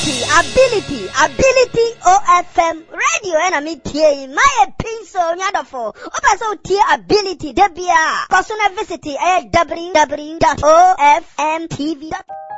ability OFM radio and me tie my pinso nyadofo opa so tie ability debia personal visit www.ofmtv.com